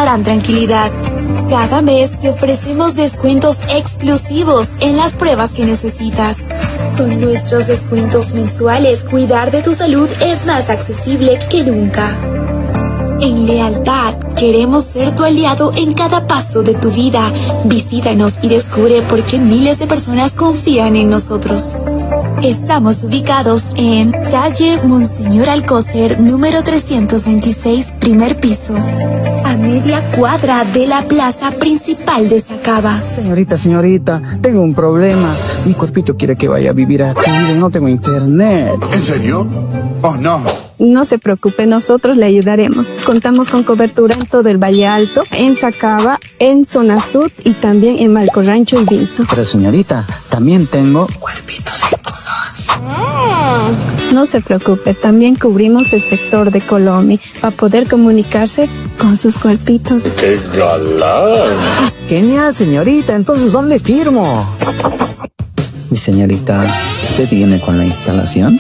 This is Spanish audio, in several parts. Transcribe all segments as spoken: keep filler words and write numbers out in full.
darán tranquilidad. Cada mes te ofrecemos descuentos exclusivos en las pruebas que necesitas. Con nuestros descuentos mensuales, cuidar de tu salud es más accesible que nunca. En lealtad, queremos ser tu aliado en cada paso de tu vida. Visítanos y descubre por qué miles de personas confían en nosotros. Estamos ubicados en calle Monseñor Alcócer, número trescientos veintiséis, primer piso, a media cuadra de la plaza principal de Sacaba. Señorita, señorita, tengo un problema. Mi cuerpito quiere que vaya a vivir aquí. No tengo internet. ¿En serio? Oh, no. No se preocupe, nosotros le ayudaremos. Contamos con cobertura en todo el Valle Alto, en Sacaba, en Zona Sur y también en Malco Rancho y Vinto. Pero señorita, también tengo cuerpitos en Colombia. No se preocupe, también cubrimos el sector de Colombia para poder comunicarse con sus cuerpitos. ¡Qué galán! Genial, señorita, entonces ¿dónde firmo? Y señorita, ¿usted viene con la instalación?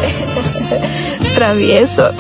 Travieso.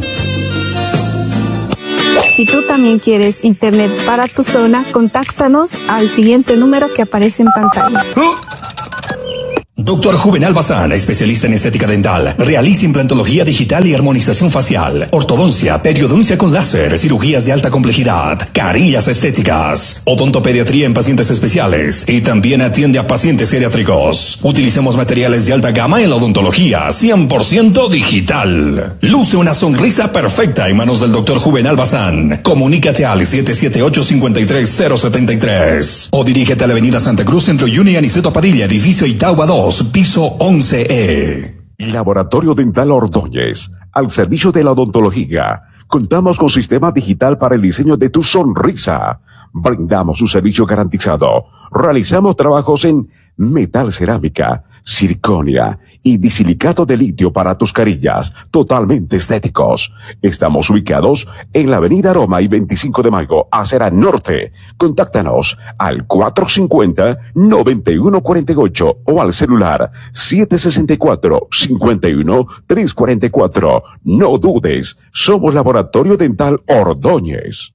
Si tú también quieres internet para tu zona, contáctanos al siguiente número que aparece en pantalla. Doctor Juvenal Bazán, especialista en estética dental. Realiza implantología digital y armonización facial, ortodoncia, periodoncia con láser, cirugías de alta complejidad, carillas estéticas, odontopediatría en pacientes especiales y también atiende a pacientes geriátricos. Utilicemos materiales de alta gama en la odontología, cien por ciento digital. Luce una sonrisa perfecta en manos del doctor Juvenal Bazán. Comunícate al siete siete ocho, cinco tres cero siete tres o dirígete a la avenida Santa Cruz, Centro Juni, Aniceto Padilla, edificio Itagua dos, piso once E. Laboratorio Dental Ordóñez, al servicio de la odontología. Contamos con sistema digital para el diseño de tu sonrisa. Brindamos un servicio garantizado. Realizamos trabajos en metal cerámica, circonia y disilicato de litio para tus carillas, totalmente estéticos. Estamos ubicados en la avenida Roma y veinticinco de Mayo, acera norte. Contáctanos al cuatro cinco cero, nueve uno cuatro ocho o al celular siete seis cuatro, cinco uno, tres cuatro cuatro. No dudes, somos Laboratorio Dental Ordóñez.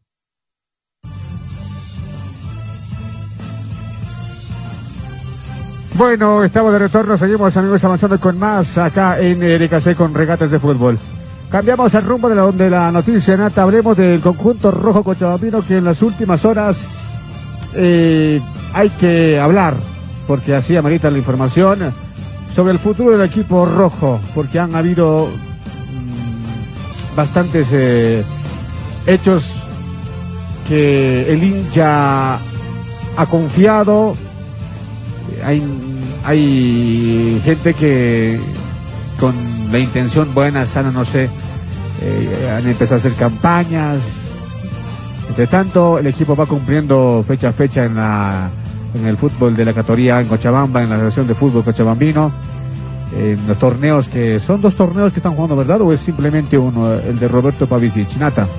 Bueno, estamos de retorno, seguimos amigos avanzando con más acá en R K C con regatas de fútbol. Cambiamos el rumbo de la, de la noticia, Nata, hablemos del conjunto rojo cochabambino que en las últimas horas eh, hay que hablar, porque así amerita la información sobre el futuro del equipo rojo, porque han habido mmm, bastantes eh, hechos que el hincha ha confiado. Hay, hay gente que con la intención buena, sana, no sé, eh, han empezado a hacer campañas. Entre tanto, el equipo va cumpliendo fecha a fecha en la en el fútbol de la categoría en Cochabamba, en la Asociación de Fútbol Cochabambino, en los torneos que son dos torneos que están jugando, ¿verdad? ¿O es simplemente uno, el de Roberto Pavicic? Nata.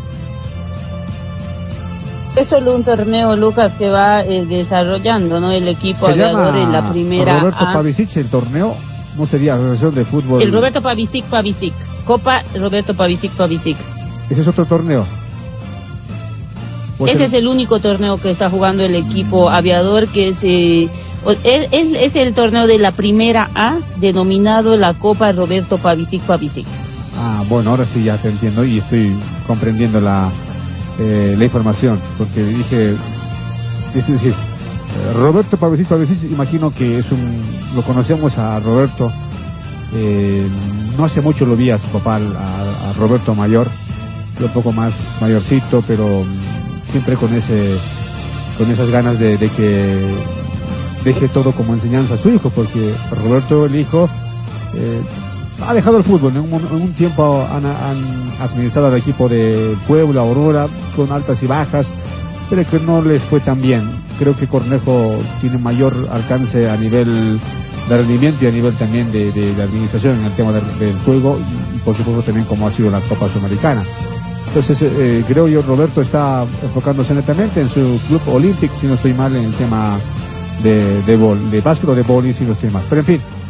Es solo un torneo, Lucas, que va eh, desarrollando, ¿no? El equipo aviador en la primera Roberto A. Pavicic, el torneo, ¿no sería Asociación de Fútbol? El Roberto Pavicic, Pavicic. Copa Roberto Pavicic, Pavicic. ¿Ese es otro torneo? Ese el... es el único torneo que está jugando el equipo aviador, que es, eh, es, es, es el torneo de la primera A, denominado la Copa Roberto Pavicic, Pavicic. Ah, bueno, ahora sí ya te entiendo y estoy comprendiendo la... Eh, la información, porque dije, es decir, eh, Roberto Pavicic, Pavicic, imagino que es un, lo conocemos a Roberto, eh, no hace mucho lo vi a su papá, a, a Roberto mayor, un poco más mayorcito, pero siempre con ese, con esas ganas de, de que deje todo como enseñanza a su hijo, porque Roberto, el hijo, eh, ha dejado el fútbol. En un, en un tiempo han, han administrado al equipo de Puebla, Aurora, con altas y bajas, pero que no les fue tan bien. Creo que Cornejo tiene mayor alcance a nivel de rendimiento y a nivel también de, de, de administración en el tema de, del juego y, y por supuesto también como ha sido la Copa Sudamericana. Entonces eh, creo yo Roberto está enfocándose netamente en su club Olympic, si no estoy mal, en el tema de, de, bol, de básquet o de boli, si no estoy mal. Pero en fin,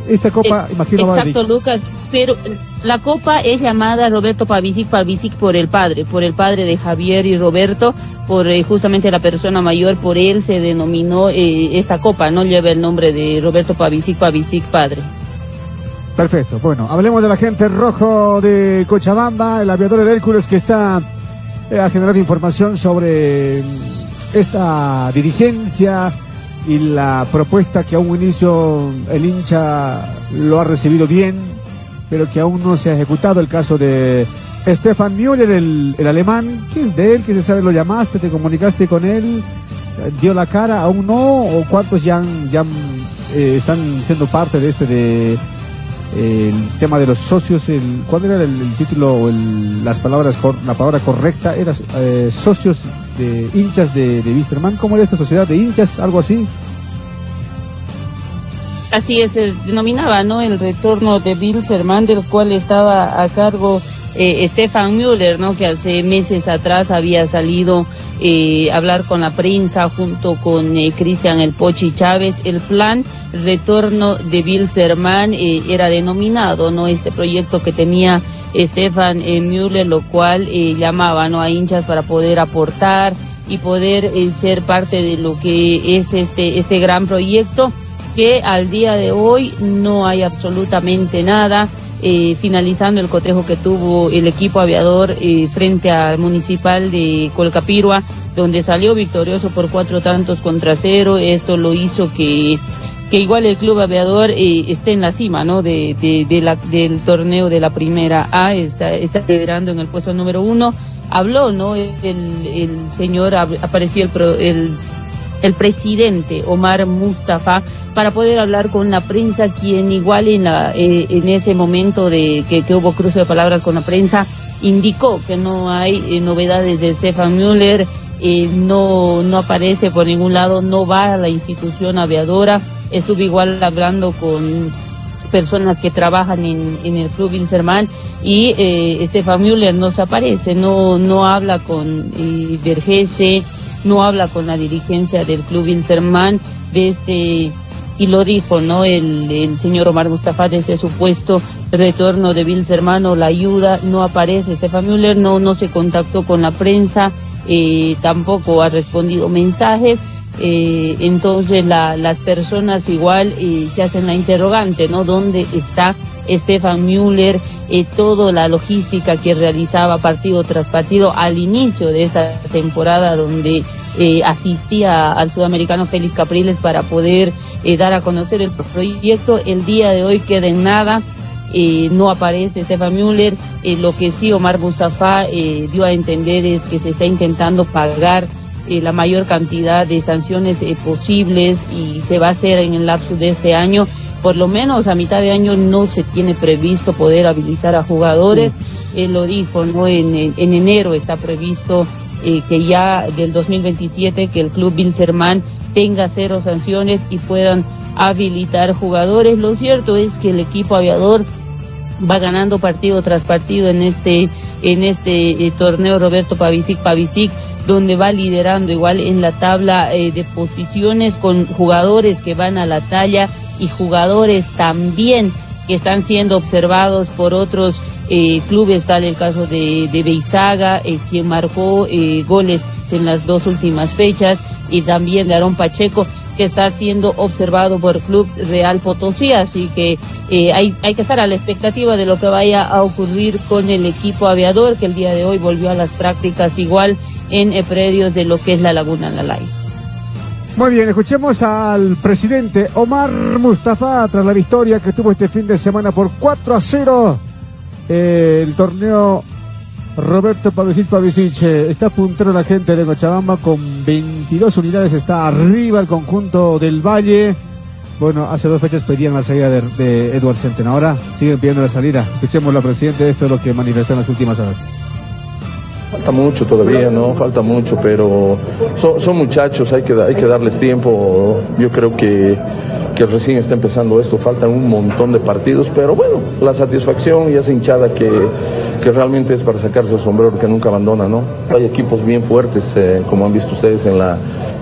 esta copa, eh, imagino, exacto, va Lucas, pero la copa es llamada Roberto Pavicic, Pavicic por el padre, por el padre de Javier y Roberto, por eh, justamente la persona mayor, por él se denominó eh, esta copa, no lleva el nombre de Roberto Pavicic, Pavicic padre. Perfecto, bueno, hablemos de la gente rojo de Cochabamba, el aviador El Hércules, que está eh, a generar información sobre esta dirigencia y la propuesta que a un inicio el hincha lo ha recibido bien, pero que aún no se ha ejecutado. El caso de Stefan Müller, el, el alemán, ¿qué es de él? ¿Qué se sabe? ¿Lo llamaste? ¿Te comunicaste con él? ¿Dio la cara? ¿Aún no? ¿O cuántos ya, han, ya han, eh, están siendo parte de este de eh, el tema de los socios? El, ¿Cuál era el, el título o el, las palabras, la palabra correcta? Era eh, socios de hinchas de, de Wilstermann. ¿Cómo era esta sociedad de hinchas? Algo así. Así es, se denominaba, ¿no? El retorno de Wilstermann, del cual estaba a cargo eh, Stefan Müller, ¿no? Que hace meses atrás había salido eh, a hablar con la prensa junto con eh, Cristian El Pochi Chávez. El plan retorno de Wilstermann eh, era denominado, ¿no? Este proyecto que tenía Stefan eh, Müller, lo cual eh, llamaba, ¿no? A hinchas para poder aportar y poder eh, ser parte de lo que es este este gran proyecto, que al día de hoy no hay absolutamente nada, eh, finalizando el cotejo que tuvo el equipo aviador eh, frente al Municipal de Colcapirua, donde salió victorioso por cuatro tantos contra cero. Esto lo hizo que que igual el club aviador eh, esté en la cima, ¿no? De, de, de la, del torneo de la primera A, está, está liderando en el puesto número uno. Habló, ¿no? El, el señor, apareció el, pro, el, el presidente Omar Mustafa para poder hablar con la prensa, quien igual en la eh, en ese momento de que, que hubo cruce de palabras con la prensa, indicó que no hay eh, novedades de Stefan Müller, eh, no, no aparece por ningún lado, no va a la institución aviadora. Estuve igual hablando con personas que trabajan en, en el club Wilstermann y eh, Stefan Müller no se aparece, no no habla con eh, Vergese, no habla con la dirigencia del club Wilstermann de este, y lo dijo, ¿no? El, el señor Omar Mustafa, de este supuesto retorno de Wilstermann o la ayuda, no aparece Stefan Müller, no no se contactó con la prensa, eh, tampoco ha respondido mensajes. Eh, entonces la, las personas igual eh, se hacen la interrogante, ¿no? ¿Dónde está Stefan Müller? Eh, toda la logística que realizaba partido tras partido al inicio de esta temporada, donde eh, asistía al sudamericano Félix Capriles para poder eh, dar a conocer el proyecto, el día de hoy queda en nada. Eh, no aparece Stefan Müller. Eh, lo que sí Omar Mustafa eh, dio a entender es que se está intentando pagar Eh, la mayor cantidad de sanciones eh, posibles, y se va a hacer en el lapso de este año. Por lo menos a mitad de año no se tiene previsto poder habilitar a jugadores. Él lo dijo, ¿no? En, en, en enero está previsto eh, que ya del dos mil veintisiete que el club Wilstermann tenga cero sanciones y puedan habilitar jugadores. Lo cierto es que el equipo aviador va ganando partido tras partido en este en este eh, torneo Roberto Pavicic Pavicic, donde va liderando igual en la tabla eh, de posiciones, con jugadores que van a la talla y jugadores también que están siendo observados por otros eh, clubes, tal el caso de, de Beizaga, eh, quien marcó eh, goles en las dos últimas fechas, y también de Aarón Pacheco, que está siendo observado por Club Real Potosí. Así que eh, hay, hay que estar a la expectativa de lo que vaya a ocurrir con el equipo aviador, que el día de hoy volvió a las prácticas igual en eh, predios de lo que es la Laguna Lalay. Muy bien, escuchemos al presidente Omar Mustafa tras la victoria que tuvo este fin de semana por cuatro a cero eh, el torneo Roberto Pavicic Pavicic. Eh, está puntero la gente de Cochabamba con veintidós unidades, está arriba el conjunto del Valle. Bueno, hace dos fechas pedían la salida de, de Edward Senten, ahora siguen pidiendo la salida. Escuchemos al presidente, esto es lo que manifestó en las últimas horas. Falta mucho todavía, ¿no? Falta mucho, pero son, son muchachos, hay que, hay que darles tiempo. Yo creo que, que recién está empezando esto, faltan un montón de partidos, pero bueno, la satisfacción y esa hinchada que, que realmente es para sacarse el sombrero, que nunca abandona, ¿no? Hay equipos bien fuertes, eh, como han visto ustedes en la,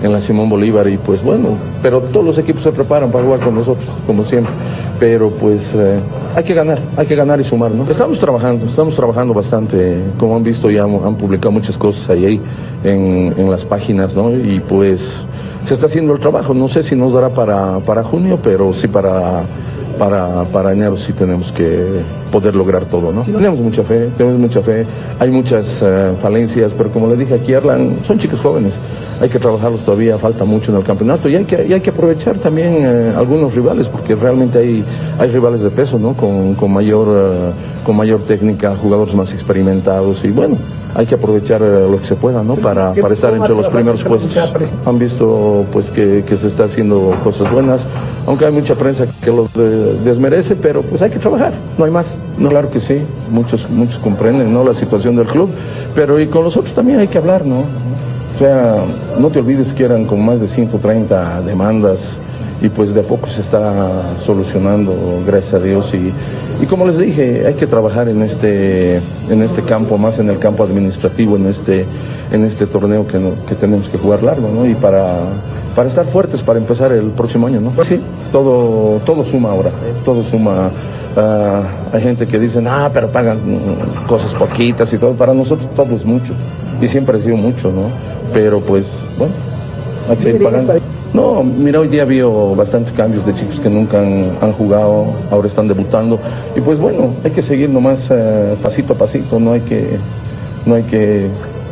en la Simón Bolívar y pues bueno, pero todos los equipos se preparan para jugar con nosotros, como siempre, pero pues eh, hay que ganar, hay que ganar y sumar, ¿no? Estamos trabajando, estamos trabajando bastante, como han visto ya han, han publicado muchas cosas ahí, ahí en, en las páginas, ¿no? Y pues se está haciendo el trabajo, no sé si nos dará para, para junio, pero sí para... Para, para enero sí tenemos que poder lograr todo, ¿no? Tenemos mucha fe, tenemos mucha fe, hay muchas uh, falencias, pero como le dije aquí, Erlan, son chicos jóvenes, hay que trabajarlos todavía, falta mucho en el campeonato y hay que, y hay que aprovechar también uh, algunos rivales, porque realmente hay, hay rivales de peso, ¿no? Con, con, mayor, uh, con mayor técnica, jugadores más experimentados y bueno, hay que aprovechar uh, lo que se pueda, ¿no? Para, para estar entre los primeros puestos. Han visto pues que, que se está haciendo cosas buenas, aunque hay mucha prensa que lo de, desmerece, pero pues hay que trabajar, no hay más. No, claro que sí, muchos, muchos comprenden, ¿no? La situación del club, pero y con los otros también hay que hablar, ¿no? O sea, no te olvides que eran con más de ciento treinta demandas y pues de a poco se está solucionando, gracias a Dios. Y, y como les dije, hay que trabajar en este, en este campo, más en el campo administrativo, en este, en este torneo que, no, que tenemos que jugar largo, ¿no? Y para, para estar fuertes para empezar el próximo año, ¿no? Pues sí, todo, todo suma ahora, todo suma. Uh, hay gente que dice, ah, pero pagan mm, cosas poquitas y todo. Para nosotros todo es mucho y siempre ha sido mucho, ¿no? Pero pues, bueno, hay que seguir pagando. No, mira, hoy día vio bastantes cambios de chicos que nunca han, han jugado, ahora están debutando. Y pues bueno, hay que seguir nomás uh, pasito a pasito, no hay que, no hay que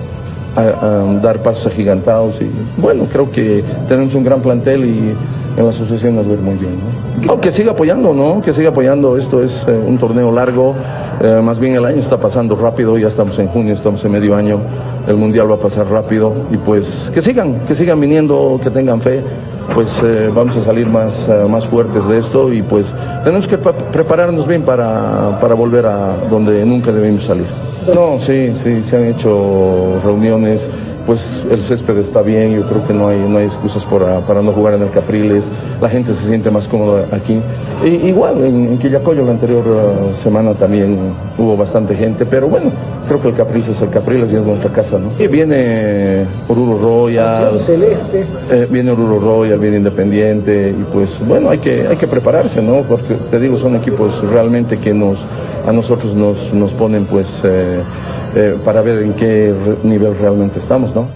a, a dar pasos agigantados. Y bueno, creo que tenemos un gran plantel y en la asociación nos va a ir muy bien, ¿no? No, que siga apoyando, ¿no? Que siga apoyando. Esto es eh, un torneo largo, eh, más bien el año está pasando rápido, ya estamos en junio, estamos en medio año, el mundial va a pasar rápido y pues que sigan, que sigan viniendo, que tengan fe, pues eh, vamos a salir más, uh, más fuertes de esto y pues tenemos que pre prepararnos bien para, para volver a donde nunca debemos salir. No, sí, sí, se han hecho reuniones. Pues el césped está bien, yo creo que no hay, no hay excusas para, para no jugar en el Capriles, la gente se siente más cómoda aquí. Y, igual, en, en Quillacollo la anterior uh, semana también hubo bastante gente, pero bueno, creo que el Capriles es el Capriles y es nuestra casa, ¿no? Y viene Oruro Royal, Celeste. Eh, viene Oruro Royal, viene Independiente, y pues bueno, hay que, hay que prepararse, ¿no? Porque te digo, son equipos realmente que nos, a nosotros nos, nos ponen pues... Eh, Eh, para ver en qué nivel realmente estamos, ¿no?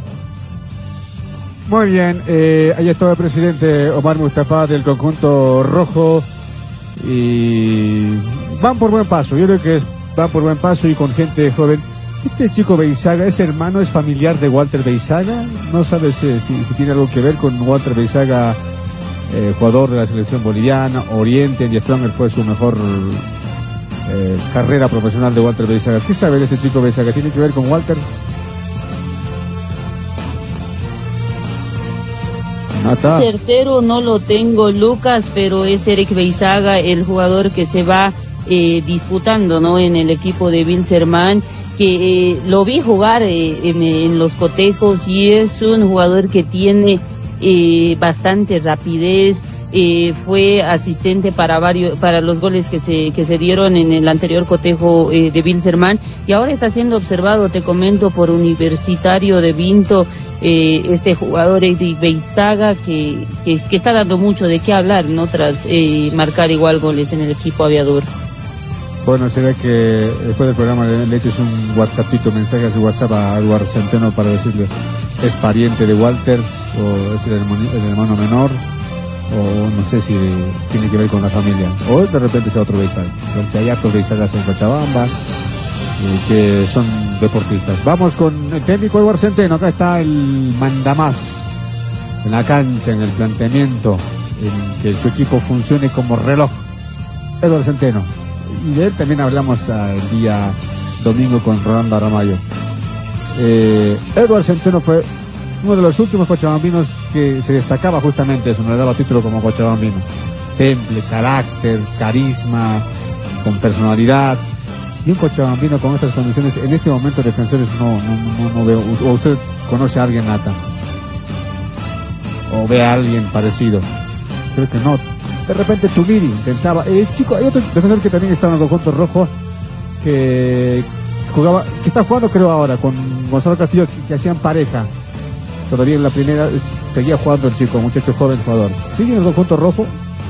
Muy bien, eh, ahí está el presidente Omar Mustafa del conjunto rojo y van por buen paso, yo creo que es, van por buen paso y con gente joven. Este chico Beizaga, ¿es hermano, es familiar de Walter Beizaga? No sabes eh, si, si tiene algo que ver con Walter Beizaga, eh, jugador de la selección boliviana, Oriente, en Stronger fue su mejor... Eh, carrera profesional de Walter Beizaga. ¿Qué sabe de este chico Beizaga? ¿Tiene que ver con Walter? Nata. Certero no lo tengo, Lucas, pero es Eric Beizaga, el jugador que se va eh, disputando, ¿no? En el equipo de Wilsermann, que eh, lo vi jugar eh, en, en los cotejos y es un jugador que tiene eh, bastante rapidez. Eh, fue asistente para varios, para los goles que se que se dieron en el anterior cotejo eh, de Wilsermann y ahora está siendo observado, te comento, por Universitario de Vinto, eh, este jugador Eric Beizaga que, que que está dando mucho de qué hablar, ¿no? Tras eh, marcar igual goles en el equipo aviador. Bueno, será que después del programa le eches un WhatsAppito, mensaje a su WhatsApp a Eduardo Centeno para decirle, ¿es pariente de Walter o es el hermano, el hermano menor? O no sé si tiene que ver con la familia, o de repente sea otro Beizaga, porque hay otros Beizagas en Cochabamba eh, que son deportistas. Vamos con el técnico Eduardo Centeno, acá está el mandamás en la cancha, en el planteamiento, en que su equipo funcione como reloj. Eduardo Centeno, y de él también hablamos uh, el día domingo con Rolando Aramayo. eh, Eduardo Centeno fue uno de los últimos cochabambinos que se destacaba justamente eso, no le daba título como cochabambino. Temple, carácter, carisma, con personalidad. Y un cochabambino con estas condiciones, en este momento defensores no, no, no, no veo. O usted conoce a alguien, Nata, o ve a alguien parecido. Creo que no. De repente Tumiri intentaba. Eh, chico, hay otro defensor que también está en el conjunto rojo que jugaba, que está jugando creo ahora con Gonzalo Castillo, que, que hacían pareja. Todavía en la primera, seguía jugando el chico, muchacho joven jugador. ¿Sigue en el conjunto rojo?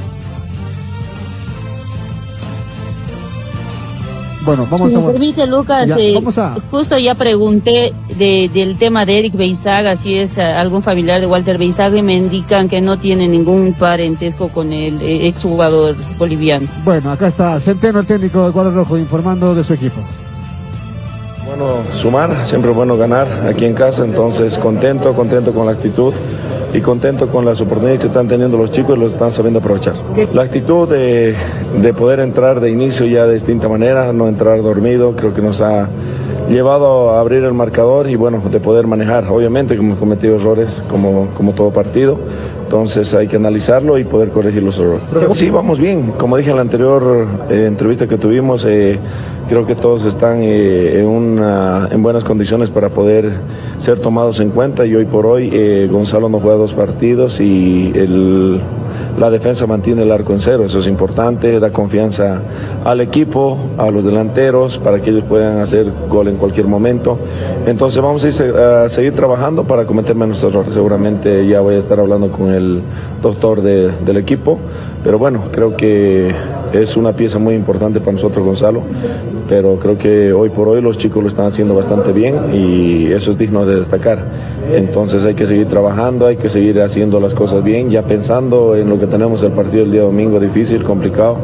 Bueno, vamos si a... me permite, Lucas, ya, eh, vamos a... justo ya pregunté de, del tema de Eric Beizaga, si es uh, algún familiar de Walter Beizaga, y me indican que no tiene ningún parentesco con el eh, exjugador boliviano. Bueno, acá está Centeno, el técnico del cuadro rojo, informando de su equipo. Bueno, sumar, siempre es bueno ganar aquí en casa, entonces contento, contento con la actitud y contento con las oportunidades que están teniendo los chicos y los están sabiendo aprovechar. La actitud de, de poder entrar de inicio ya de distinta manera, no entrar dormido, creo que nos ha llevado a abrir el marcador y bueno, de poder manejar. Obviamente que hemos cometido errores como, como todo partido, entonces hay que analizarlo y poder corregir los errores. Sí, vamos bien, como dije en la anterior eh, entrevista que tuvimos, eh, creo que todos están eh, en, una, en buenas condiciones para poder ser tomados en cuenta y hoy por hoy eh, Gonzalo no juega dos partidos y el, la defensa mantiene el arco en cero, eso es importante, da confianza al equipo, a los delanteros para que ellos puedan hacer gol en cualquier momento. Entonces vamos a, ir a seguir trabajando para cometer menos errores. Seguramente ya voy a estar hablando con el doctor de, del equipo, pero bueno, creo que es una pieza muy importante para nosotros, Gonzalo, pero creo que hoy por hoy los chicos lo están haciendo bastante bien y eso es digno de destacar. Entonces hay que seguir trabajando, hay que seguir haciendo las cosas bien, ya pensando en lo que tenemos el partido el día domingo, difícil, complicado.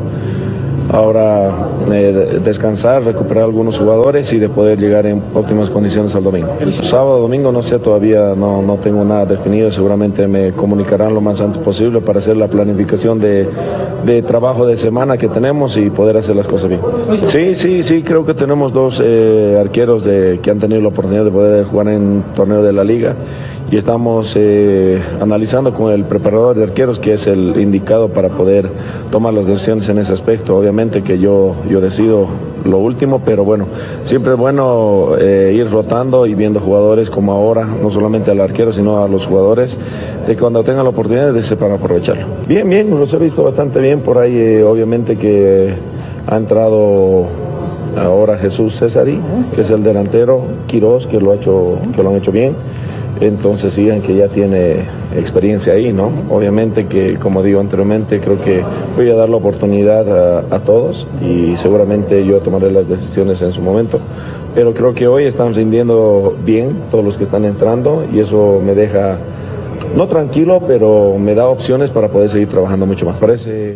Ahora eh, descansar, recuperar algunos jugadores y de poder llegar en óptimas condiciones al domingo. El sábado, domingo, no sé, todavía no, no tengo nada definido, seguramente me comunicarán lo más antes posible para hacer la planificación de, de trabajo de semana que tenemos y poder hacer las cosas bien. Sí, sí, sí, creo que tenemos dos eh, arqueros de, que han tenido la oportunidad de poder jugar en torneo de la liga y estamos eh, analizando con el preparador de arqueros que es el indicado para poder tomar las decisiones en ese aspecto. Obviamente que yo, yo decido lo último, pero bueno, siempre es bueno eh, ir rotando y viendo jugadores como ahora, no solamente al arquero, sino a los jugadores, de que cuando tengan la oportunidad de sepan aprovecharlo. Bien, bien, los he visto bastante bien, por ahí eh, obviamente que ha entrado ahora Jesús Césari, que es el delantero, Quiroz, que lo ha hecho, que lo han hecho bien. Entonces sigan que ya tiene experiencia ahí, ¿no? Obviamente que, como digo anteriormente, creo que voy a dar la oportunidad a, a todos y seguramente yo tomaré las decisiones en su momento. Pero creo que hoy están rindiendo bien todos los que están entrando y eso me deja, no tranquilo, pero me da opciones para poder seguir trabajando mucho más. Parece...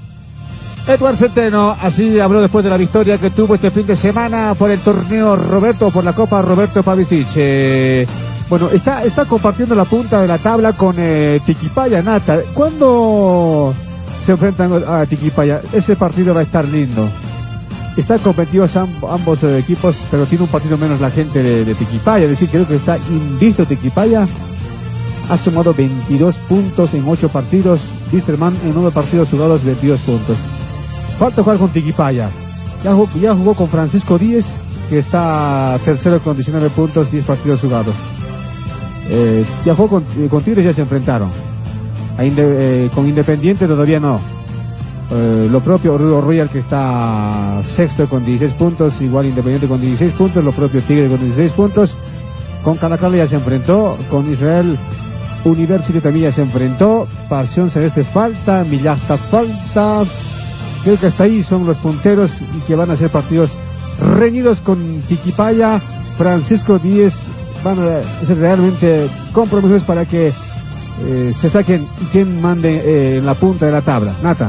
Edward Centeno, así habló después de la victoria que tuvo este fin de semana por el torneo Roberto, por la Copa Roberto Pavicic. Eh... Bueno, está, está compartiendo la punta de la tabla con eh, Tiquipaya, Nata. ¿Cuándo se enfrentan a Tiquipaya? Ese partido va a estar lindo. Están competidos amb ambos eh, equipos, pero tiene un partido menos la gente de, de Tiquipaya. Es decir, creo que está invicto Tiquipaya. Ha sumado veintidós puntos en ocho partidos. Wisterman en nueve partidos jugados, veintidós puntos. Falta jugar con Tiquipaya. Ya jugó, ya jugó con Francisco Díez, que está tercero con diecinueve puntos, diez partidos jugados. Eh, ya jugó con, eh, con Tigres, ya se enfrentaron. A Inde, eh, con Independiente todavía no. Eh, lo propio Rudo Royal, que está sexto con dieciséis puntos, igual Independiente con dieciséis puntos, lo propio Tigre con dieciséis puntos. Con Calacala ya se enfrentó, con Israel University también ya se enfrentó. Pasión Celeste falta, Millasta falta. Creo que hasta ahí son los punteros y que van a ser partidos reñidos con Tiquipaya, Francisco Díez. Van a ser realmente compromisos para que eh, se saquen quien mande eh, en la punta de la tabla. Nata.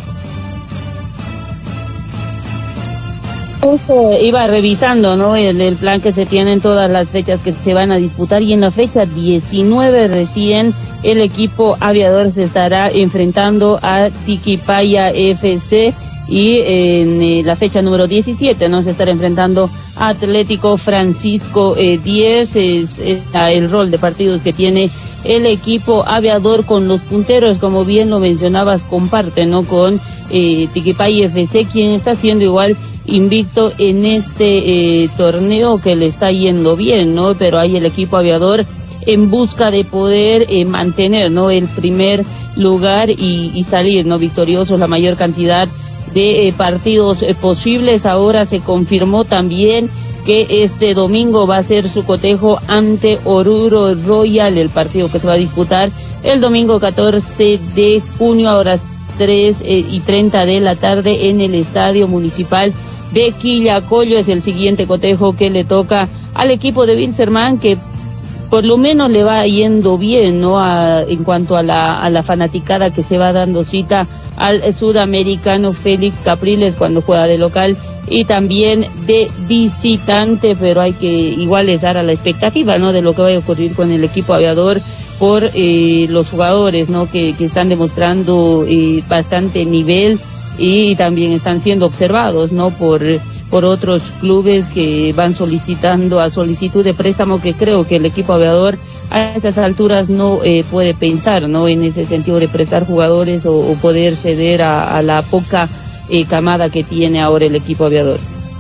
Eso iba revisando, ¿no? El, el plan que se tiene en todas las fechas que se van a disputar y en la fecha diecinueve recién el equipo aviador se estará enfrentando a Tiquipaya F C. Y en eh, la fecha número diecisiete, ¿no? Se estará enfrentando a Atlético Francisco eh, diez, es, es el rol de partidos que tiene el equipo aviador con los punteros, como bien lo mencionabas, comparte, ¿no? Con eh, Tiquipaya F C, quien está siendo igual invicto en este eh, torneo que le está yendo bien, ¿no? Pero hay el equipo aviador en busca de poder eh, mantener, ¿no? El primer lugar y, y salir, ¿no? Victoriosos la mayor cantidad de eh, partidos eh, posibles. Ahora se confirmó también que este domingo va a ser su cotejo ante Oruro Royal, el partido que se va a disputar el domingo catorce de junio a horas tres y treinta de la tarde en el Estadio Municipal de Quillacollo. Es el siguiente cotejo que le toca al equipo de Wilstermann, que por lo menos le va yendo bien, ¿no? A, en cuanto a la, a la fanaticada que se va dando cita al sudamericano Félix Capriles cuando juega de local y también de visitante, pero hay que igual estar a la expectativa, ¿no? De lo que vaya a ocurrir con el equipo aviador por eh, los jugadores, ¿no? Que, que están demostrando eh, bastante nivel y también están siendo observados, ¿no? Por por otros clubes que van solicitando a solicitud de préstamo, que creo que el equipo aviador a estas alturas no eh, puede pensar, ¿no? En ese sentido de prestar jugadores o, o poder ceder a, a la poca eh, camada que tiene ahora el equipo aviador.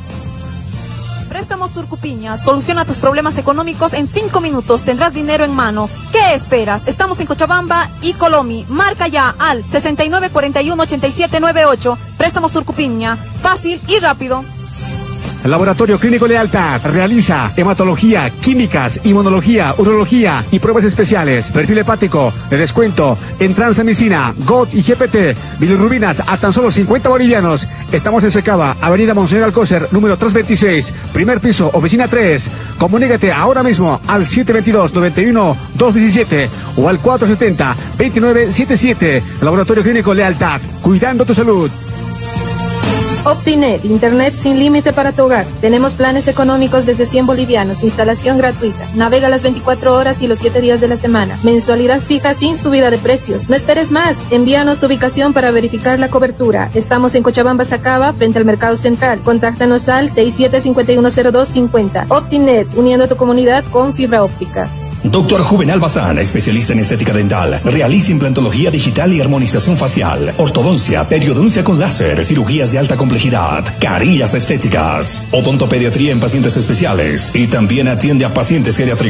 Préstamos Surcupiña, soluciona tus problemas económicos en cinco minutos, tendrás dinero en mano. ¿Qué esperas? Estamos en Cochabamba y Colomi. Marca ya al sesenta y nueve cuarenta y uno ochenta y siete noventa y ocho. Préstamos Surcupiña, fácil y rápido. El Laboratorio Clínico Lealtad realiza hematología, químicas, inmunología, urología y pruebas especiales. Perfil hepático de descuento en transamicina, G O T y G P T. Bilirrubinas a tan solo cincuenta bolivianos. Estamos en Secaba, Avenida Monseñor Alcócer, número trescientos veintiséis, primer piso, oficina tres. Comunícate ahora mismo al siete veintidós, noventa y uno, doscientos diecisiete o al cuatrocientos setenta, veintinueve setenta y siete. El Laboratorio Clínico Lealtad, cuidando tu salud. Optinet, internet sin límite para tu hogar. Tenemos planes económicos desde cien bolivianos, instalación gratuita. Navega las veinticuatro horas y los siete días de la semana. Mensualidad fija sin subida de precios. No esperes más. Envíanos tu ubicación para verificar la cobertura. Estamos en Cochabamba, Sacaba, frente al Mercado Central. Contáctanos al sesenta y siete cincuenta y uno cero dos cincuenta. Optinet, uniendo a tu comunidad con fibra óptica. Doctor Juvenal Bazán, especialista en estética dental. Realiza implantología digital y armonización facial, ortodoncia, periodoncia con láser, cirugías de alta complejidad, carillas estéticas, odontopediatría en pacientes especiales y también atiende a pacientes geriátricos.